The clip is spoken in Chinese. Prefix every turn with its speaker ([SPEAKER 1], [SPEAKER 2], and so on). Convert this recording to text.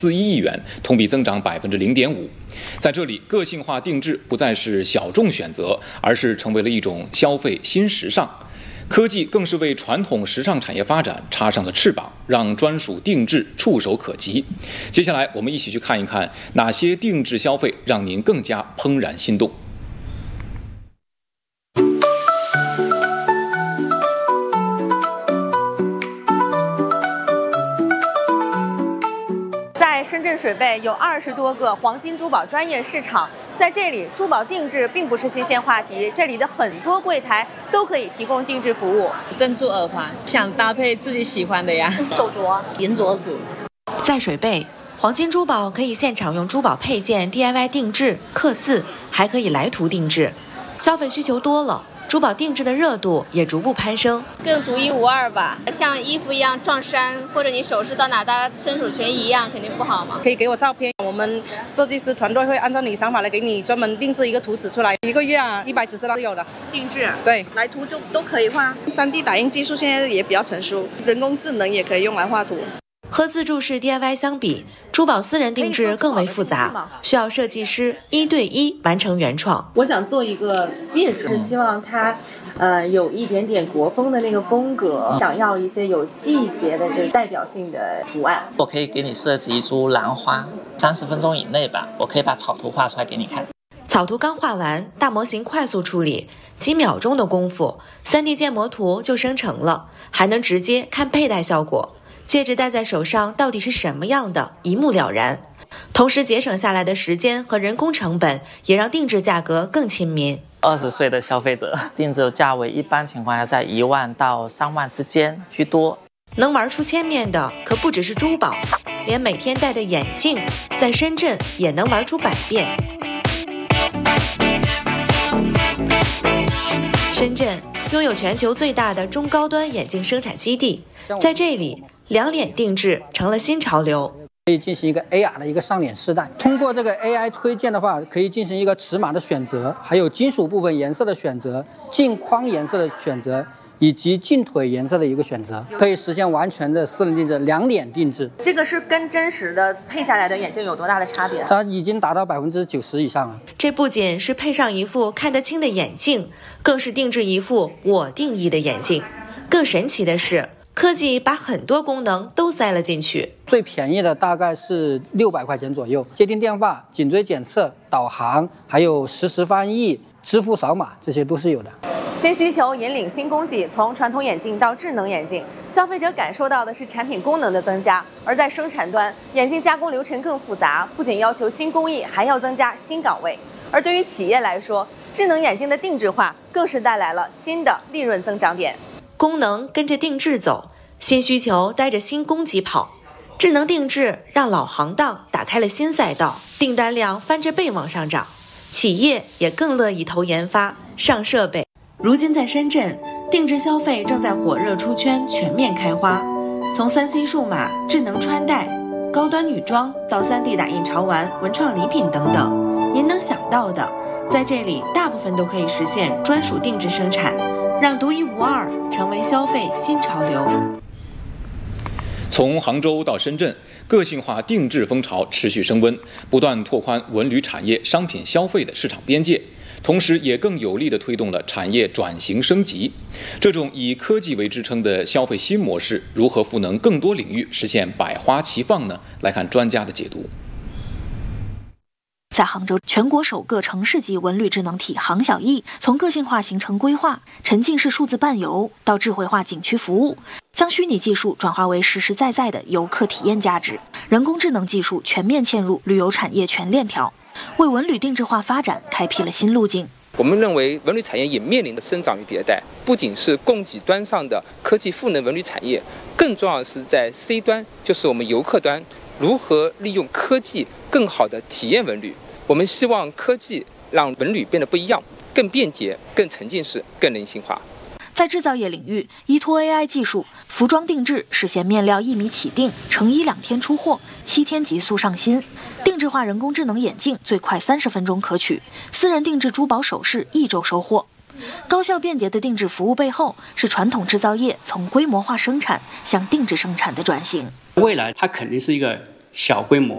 [SPEAKER 1] 亿元，同比增长0.5%。在这里，个性化定制不再是小众选择，而是成为了一种消费新时尚。科技更是为传统时尚产业发展插上了翅膀，让专属定制触手可及。接下来，我们一起去看一看哪些定制消费让您更加怦然心动。
[SPEAKER 2] 在深圳水贝有20多个黄金珠宝专业市场，在这里珠宝定制并不是新鲜话题，这里的很多柜台都可以提供定制服务。
[SPEAKER 3] 珍珠耳环，想搭配自己喜欢的呀。
[SPEAKER 4] 手镯、银镯子。
[SPEAKER 5] 在水贝，黄金珠宝可以现场用珠宝配件 DIY 定制、刻字，还可以来图定制。消费需求多了，珠宝定制的热度也逐步攀升，
[SPEAKER 4] 更独一无二吧。像衣服一样撞衫，或者你首饰到哪大家伸手全一样，肯定不好嘛。
[SPEAKER 3] 可以给我照片，我们设计师团队会按照你想法来给你专门定制一个图纸出来。1个月100纸是有的。
[SPEAKER 2] 定制
[SPEAKER 3] 对，
[SPEAKER 2] 来图都可以画。
[SPEAKER 6] 3D 打印技术现在也比较成熟，人工智能也可以用来画图。
[SPEAKER 5] 和自助式 DIY 相比，珠宝私人定制更为复杂，需要设计师1对1完成原创。
[SPEAKER 7] 我想做一个戒指，是希望它有一点点国风的那个风格，想要一些有季节的这代表性的图案。
[SPEAKER 8] 我可以给你设计一株兰花，30分钟以内吧，我可以把草图画出来给你看。
[SPEAKER 5] 草图刚画完，大模型快速处理，几秒钟的功夫，3D 建模图就生成了，还能直接看佩戴效果。戒指戴在手上到底是什么样的，一目了然。同时节省下来的时间和人工成本，也让定制价格更亲民。
[SPEAKER 8] 20岁的消费者，定制价位一般情况下在1万到3万之间居多。
[SPEAKER 5] 能玩出千面的可不只是珠宝，连每天戴的眼镜，在深圳也能玩出百变。深圳拥有全球最大的中高端眼镜生产基地，在这里两脸定制成了新潮流，
[SPEAKER 9] 可以进行一个 AR 的一个上脸试戴。通过这个 AI 推荐的话，可以进行一个尺码的选择，还有金属部分颜色的选择、镜框颜色的选择，以及镜腿颜色的一个选择，可以实现完全的私人定制、两脸定制。
[SPEAKER 2] 这个是跟真实的配下来的眼镜有多大的差别？
[SPEAKER 9] 它已经达到90%以上了。
[SPEAKER 5] 这不仅是配上一副看得清的眼镜，更是定制一副我定义的眼镜。更神奇的是，科技把很多功能都塞了进去。
[SPEAKER 9] 最便宜的大概是600块钱左右，接听电话、颈椎检测、导航，还有实时翻译、支付扫码，这些都是有的。
[SPEAKER 2] 新需求引领新供给，从传统眼镜到智能眼镜，消费者感受到的是产品功能的增加。而在生产端，眼镜加工流程更复杂，不仅要求新工艺，还要增加新岗位。而对于企业来说，智能眼镜的定制化更是带来了新的利润增长点。
[SPEAKER 5] 功能跟着定制走，新需求带着新供给跑。智能定制让老行当打开了新赛道，订单量翻着倍往上涨，企业也更乐意投研发、上设备。如今在深圳，定制消费正在火热出圈，全面开花。从3C 数码、智能穿戴、高端女装到3D 打印潮玩、文创礼品等等，您能想到的，在这里大部分都可以实现专属定制生产，让独一无二成为消费新潮流。
[SPEAKER 1] 从杭州到深圳，个性化定制风潮持续升温，不断拓宽文旅产业商品消费的市场边界，同时也更有力地推动了产业转型升级。这种以科技为支撑的消费新模式，如何赋能更多领域，实现百花齐放呢？来看专家的解读。
[SPEAKER 10] 在杭州，全国首个城市级文旅智能体杭小艺，从个性化行程规划、沉浸式数字伴游到智慧化景区服务，将虚拟技术转化为实实在在的游客体验价值，人工智能技术全面嵌入旅游产业全链条，为文旅定制化发展开辟了新路径。
[SPEAKER 11] 我们认为文旅产业也面临的生长与迭代，不仅是供给端上的科技赋能文旅产业，更重要的是在 C 端，就是我们游客端，如何利用科技更好的体验文旅。我们希望科技让文旅变得不一样，更便捷、更沉浸式、更人性化。
[SPEAKER 10] 在制造业领域，依托 AI 技术，服装定制实现面料1米起订，成衣2天出货，7天急速上新。定制化人工智能眼镜最快30分钟可取，私人定制珠宝首饰1周收货。高效便捷的定制服务背后，是传统制造业从规模化生产向定制生产的转型。
[SPEAKER 12] 未来它肯定是一个小规模